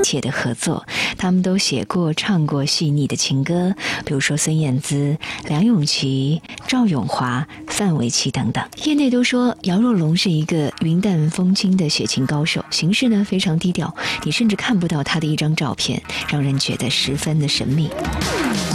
切的合作。他们都写过、唱过细腻的情歌，比如说孙燕姿、梁咏琪、赵咏华、范玮琪等等。业内都说姚若龙是一个云淡风轻的写情高手，行事呢非常低调，你甚至看不到他的一张照片，让人觉得十分的神秘。